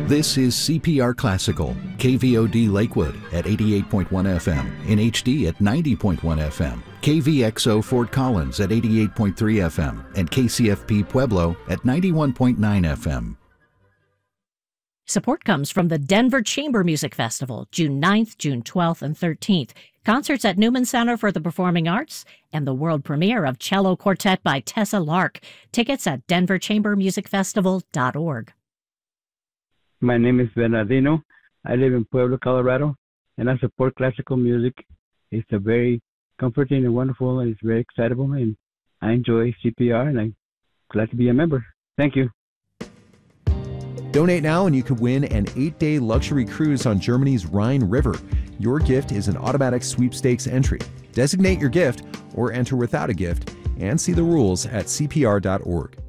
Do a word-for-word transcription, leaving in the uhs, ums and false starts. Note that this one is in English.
This is C P R Classical, K V O D Lakewood at eighty-eight point one F M, in H D at ninety point one F M, K V X O Fort Collins at eighty-eight point three F M, and K C F P Pueblo at ninety-one point nine F M. Support comes from the Denver Chamber Music Festival, June ninth, June twelfth, and thirteenth. Concerts at Newman Center for the Performing Arts, and the world premiere of Cello Quartet by Tessa Lark. Tickets at denver chamber music festival dot org. My name is Bernardino. I live in Pueblo, Colorado, and I support classical music. It's a very comforting and wonderful, and it's very excitable, and I enjoy C P R, and I'm glad to be a member. Thank you. Donate now and you could win an eight-day luxury cruise on Germany's Rhine River. Your gift is an automatic sweepstakes entry. Designate your gift or enter without a gift and see the rules at C P R dot org.